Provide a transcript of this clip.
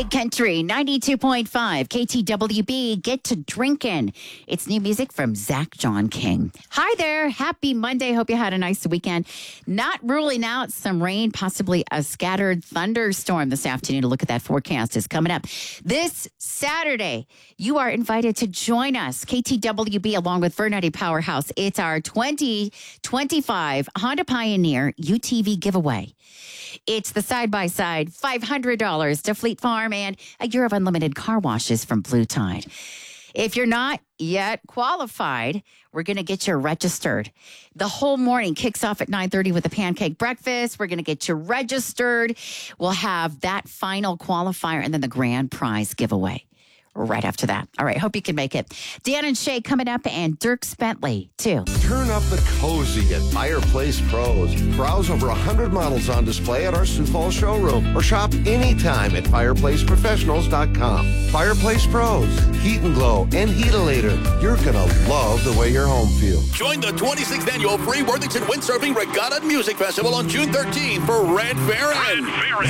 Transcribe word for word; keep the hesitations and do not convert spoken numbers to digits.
Big Country, ninety-two point five, K T W B, Get to Drinkin'. It's new music from Zach John King. Hi there. Happy Monday. Hope you had a nice weekend. Not ruling out some rain, possibly a scattered thunderstorm this afternoon. A look at that forecast is coming up. This Saturday, you are invited to join us, K T W B, along with Fernati Powerhouse. It's our twenty twenty-five Honda Pioneer U T V giveaway. It's the side-by-side five hundred dollars to Fleet Farm and a year of unlimited car washes from Blue Tide. If you're not yet qualified, we're going to get you registered. The whole morning kicks off at nine thirty with a pancake breakfast. We're going to get you registered. We'll have that final qualifier and then the grand prize giveaway right after that. All right, hope you can make it. Dan and Shay coming up, and Dierks Bentley, too. Turn up the cozy at Fireplace Pros. Browse over one hundred models on display at our Sioux Falls showroom or shop anytime at fireplace professionals dot com. Fireplace Pros, Heat and Glow and Heatalator. You're going to love the way your home feels. Join the twenty-sixth Annual Free Worthington Windsurfing Regatta and Music Festival on June thirteenth for Red Baron.